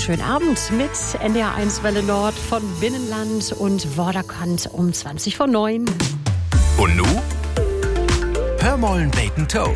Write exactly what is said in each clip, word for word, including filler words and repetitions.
wunderschönen Abend mit N D R eins Welle Nord von Binnenland und Vorderkant um zwanzig vor neun. Und nu? Hör mollen Bacon Toe.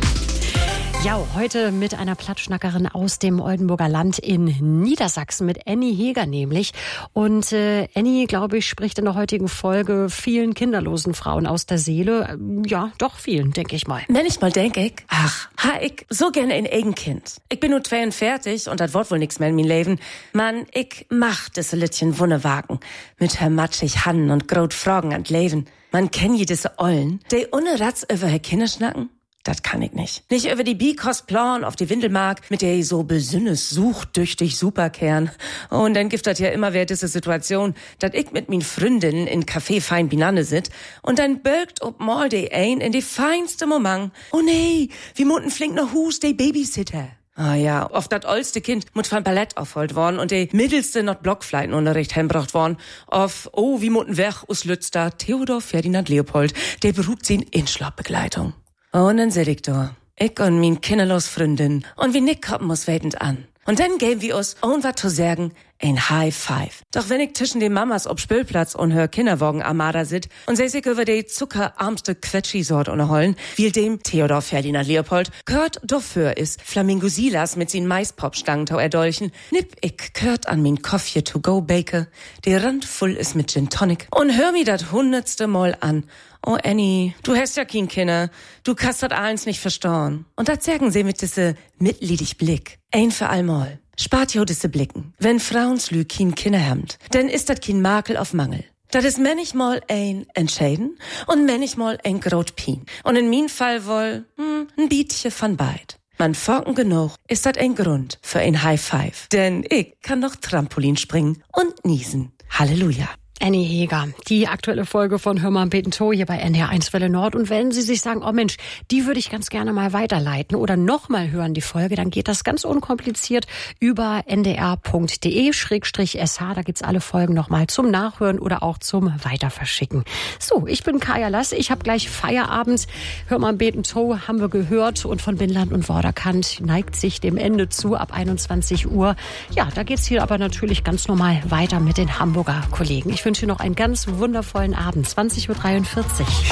Ja, heute mit einer Plattschnackerin aus dem Oldenburger Land in Niedersachsen, mit Annie Heger nämlich. Und äh, Annie, glaube ich, spricht in der heutigen Folge vielen kinderlosen Frauen aus der Seele. Ja, doch vielen, denke ich mal. Wenn ich mal denk ich, ach, ha ich so gerne ein eigen Kind. Ich bin nur zweiundvierzig und das Wort wohl nix mehr in mein Leben. Mann, ich mach das Littchen Wunnewagen mit her matschig Hannen und grot Fragen an Leben. Man kenn je diese Ollen, die ohne Ratz über her Kinder schnacken. Das kann ich nicht. Nicht über die Bikostplan auf die Windelmark, mit der ich so besünnes sucht durch dich Superkern. Und dann gibt das ja immer wieder diese Situation, dass ich mit min Freundinnen in Café fein Binanne sit und dann birgt ob mal de ein in die feinste Moment. Oh nee, wie mutten flink noch Hus, de Babysitter. Ah ja, oft dat oldste Kind mut von Ballett aufholt worden und de mittelste not Blockfleitenunterricht heimbracht worden. Auf, oh, wie mutten weg us Lützter, Theodor Ferdinand Leopold, der beruht sie in Inschlappbegleitung. Und dann seh ich da, ich und min kinderlos Freundin, und wie Nick kommen muss wetend an. Und dann geben wir uns, ohne wat zu sagen, ein High Five. Doch wenn ich zwischen den Mamas ob Spülplatz und hör Kinderwagen Armada sit und seh sich über die zuckerarmste Quetschi-Sort unterhollen, wie dem Theodor Ferdinand Leopold, gehört dafür ist Flamingo Silas mit sin Maispop-Stangentau erdolchen, nipp ich gehört an min Coffee to go Bake, der Rand voll ist mit Gin Tonic und hör mi dat hundertste Mal an. Oh, Annie, du hast ja kein Kinder. Du kannst das eins nicht verstauen. Und das sagen sie mit diese mitleidig Blick. Ein für allmal. Spart jo diese Blicken. Wenn Frauenslü kein Kinder hemmt, dann ist das kein Makel auf Mangel. Das ist manchmal ein Entscheiden und manchmal ein Grotpin. Und in min Fall wohl, hm, ein Bietje von beid. Man forken genug, ist das ein Grund für ein High Five. Denn ich kann noch Trampolin springen und niesen. Halleluja. Annie Heger, die aktuelle Folge von Hör mal Bacon Toe hier bei N D R eins Welle Nord. Und wenn Sie sich sagen, oh Mensch, die würde ich ganz gerne mal weiterleiten oder nochmal hören, die Folge, dann geht das ganz unkompliziert über n d r punkt d e schrägstrich s h. Da gibt's alle Folgen nochmal zum Nachhören oder auch zum Weiterverschicken. So, ich bin Kaya Lass, ich habe gleich Feierabend. Hör mal Bacon Toe haben wir gehört und von Binnenland und Vorderkant neigt sich dem Ende zu ab einundzwanzig Uhr. Ja, da geht's hier aber natürlich ganz normal weiter mit den Hamburger Kollegen. Ich wünsche noch einen ganz wundervollen Abend. zwanzig Uhr dreiundvierzig.